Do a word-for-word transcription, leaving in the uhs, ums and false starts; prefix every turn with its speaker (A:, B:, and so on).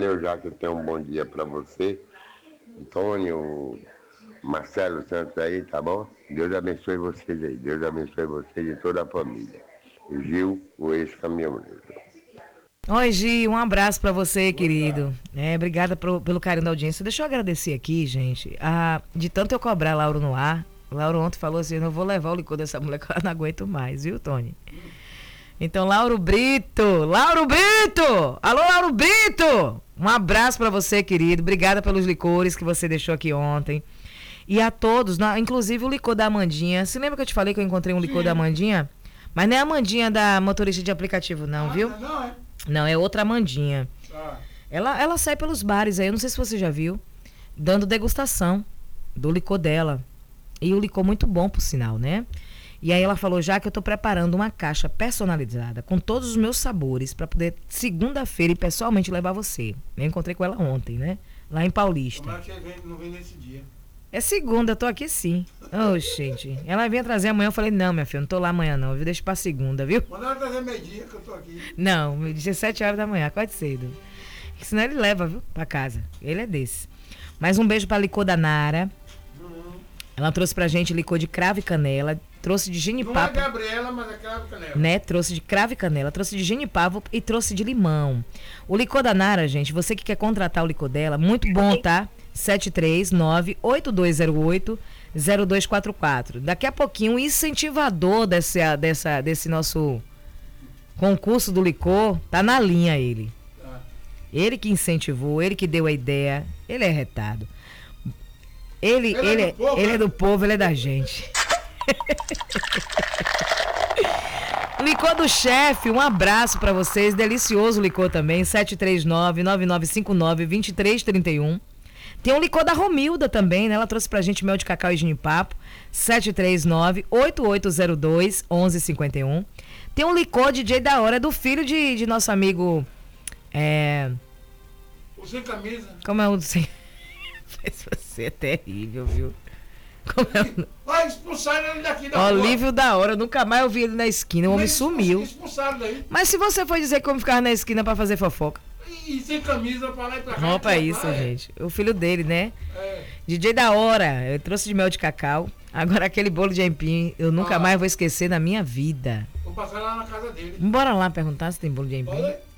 A: Valeu, já que eu tenho um bom dia para você. Antônio, Marcelo Santos aí, tá bom? Deus abençoe vocês aí. Deus abençoe vocês e toda a família. Gil, o ex-caminhoneiro.
B: Oi, Gi, um abraço pra você, querido. É, obrigada pro, pelo carinho da audiência. Deixa eu agradecer aqui, gente. Ah, de tanto eu cobrar Lauro no ar, Lauro ontem falou assim: eu não vou levar o licor dessa mulher que eu não aguento mais, viu, Tony? Então, Lauro Brito, Lauro Brito! Alô, Lauro Brito! Um abraço pra você, querido. Obrigada pelos licores que você deixou aqui ontem. E a todos, inclusive o licor da Amandinha. Você lembra que eu te falei que eu encontrei um licor Sim. da Amandinha? Mas não é a Amandinha da motorista de aplicativo, não, ah, viu? Não, é. Não, é outra Amandinha. Ah. Ela, ela sai pelos bares aí, eu não sei se você já viu, dando degustação do licor dela. E o licor muito bom, por sinal, né? E aí ela falou, já que eu tô preparando uma caixa personalizada com todos os meus sabores para poder, segunda-feira, e pessoalmente levar você. Eu encontrei com ela ontem, né? Lá em Paulista.
C: Como é que ele não vem nesse dia?
B: É segunda, eu tô aqui sim. Ô, oh, gente. Ela vinha trazer amanhã, eu falei, não, minha filha, não tô lá amanhã não, eu deixo pra segunda, viu?
C: Manda ela trazer meio-dia que eu tô aqui.
B: Não, dezessete horas da manhã, quase cedo. Senão ele leva, viu, pra casa. Ele é desse. Mais um beijo pra licor da Nara. Uhum. Ela trouxe pra gente licor de cravo e canela, trouxe de genipapo.
C: Não é Gabriela, mas é cravo e canela.
B: Né, trouxe de cravo e canela, trouxe de genipapo e trouxe de limão. O licor da Nara, gente, você que quer contratar o licor dela, muito bom, tá? sete três nove oito dois zero oito zero dois quatro quatro. Daqui a pouquinho, o incentivador desse, dessa, desse nosso concurso do licor, tá na linha ele. Ah. Ele que incentivou, ele que deu a ideia, ele é retado. Ele, ele, ele, é, do povo, ele é do povo, ele é da gente. Licor do chefe, um abraço pra vocês, delicioso licor também, sete três nove nove nove cinco nove dois três três um. Tem um licor da Romilda também, né? Ela trouxe pra gente mel de cacau e genipapo. sete três nove oito oito zero dois um um cinco um. Tem um licor D J da hora, do filho de, de nosso amigo. É...
C: O sem camisa.
B: Como é o sem. Você é terrível, viu? Como é o...
C: Vai expulsar ele daqui da rua.
B: Olívio da hora, eu nunca mais ouvi ele na esquina. O homem sumiu.
C: Expulsaram daí.
B: Mas se você for dizer que eu vou ficar na esquina pra fazer fofoca.
C: E sem camisa pra lá e pra cá.
B: Roupa é isso,
C: é.
B: gente. O filho dele, né?
C: É.
B: D J da hora. Eu trouxe de mel de cacau. Agora aquele bolo de aipim, eu nunca ah. mais vou esquecer na minha vida.
C: Vou passar lá na casa dele.
B: Bora lá perguntar se tem bolo de aipim.
C: Pode?